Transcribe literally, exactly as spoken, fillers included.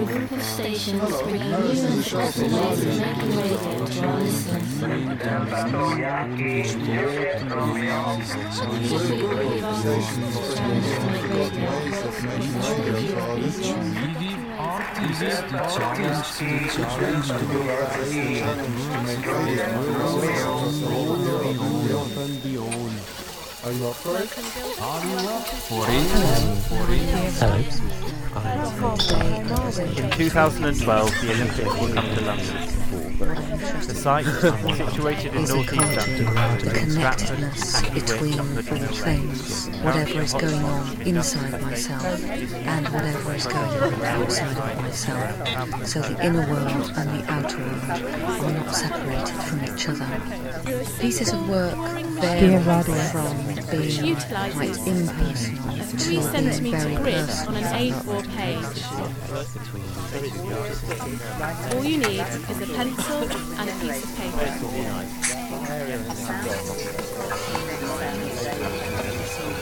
a group of stations bringing new and fascinating making radio to our listeners. Are you up for it? Are you up for it? Hello. In two thousand twelve, the Olympics will come to London. The site, situated in Is northeast ecology, London, the connectedness between all things, whatever is going on inside myself and whatever is going on outside of myself, so the inner world and the outer world are not separated from each other. Pieces of work vary from being quite impersonal to being very personal. On an A four page. All you need is a pencil and a piece of paper.